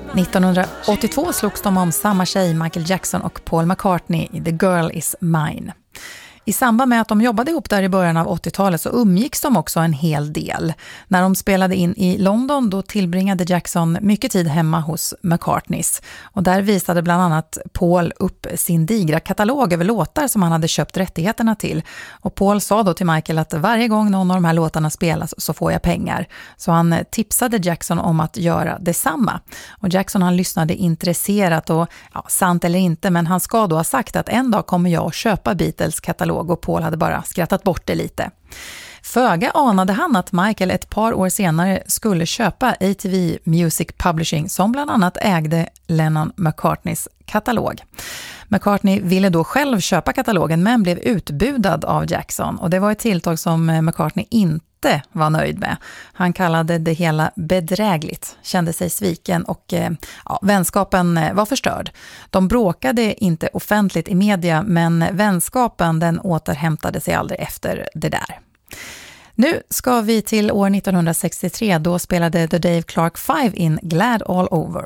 1982 slogs de om samma tjej, Michael Jackson och Paul McCartney, i The Girl Is Mine. I samband med att de jobbade ihop där i början av 80-talet så umgicks de också en hel del. När de spelade in i London då tillbringade Jackson mycket tid hemma hos McCartneys. Och där visade bland annat Paul upp sin digra katalog över låtar som han hade köpt rättigheterna till. Och Paul sa då till Michael att varje gång någon av de här låtarna spelas så får jag pengar. Så han tipsade Jackson om att göra detsamma. Och Jackson han lyssnade intresserat och sant eller inte, men han ska då ha sagt att en dag kommer jag att köpa Beatles katalog, och Paul hade bara skrattat bort det lite. Föga anade han att Michael ett par år senare skulle köpa ATV Music Publishing som bland annat ägde Lennon McCartneys katalog. McCartney ville då själv köpa katalogen men blev utbudad av Jackson, och det var ett tilltag som McCartney inte var nöjd med. Han kallade det hela bedrägligt, kände sig sviken och vänskapen var förstörd. De bråkade inte offentligt i media, men vänskapen den återhämtade sig aldrig efter det där. Nu ska vi till år 1963, då spelade The Dave Clark 5 in Glad All Over.